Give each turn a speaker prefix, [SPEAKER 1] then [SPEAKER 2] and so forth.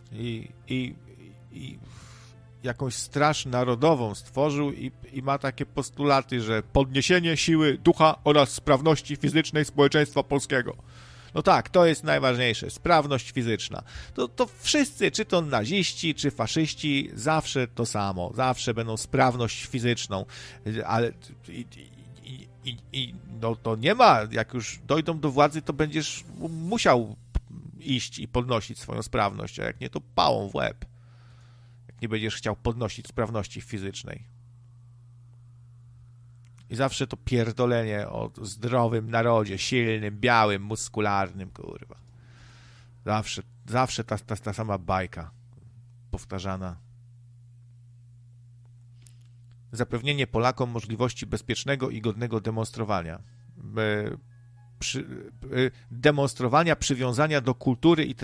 [SPEAKER 1] I jakąś straż narodową stworzył i ma takie postulaty, że podniesienie siły ducha oraz sprawności fizycznej społeczeństwa polskiego. No tak, to jest najważniejsze, sprawność fizyczna. To wszyscy, czy to naziści, czy faszyści, zawsze to samo, zawsze będą sprawność fizyczną, ale no to nie ma, jak już dojdą do władzy, to będziesz musiał iść i podnosić swoją sprawność, a jak nie, to pałą w łeb. Jak nie będziesz chciał podnosić sprawności fizycznej. I zawsze to pierdolenie o zdrowym narodzie, silnym, białym, muskularnym, kurwa. Zawsze ta sama bajka powtarzana. Zapewnienie Polakom możliwości bezpiecznego i godnego demonstrowania. Demonstrowania przywiązania do kultury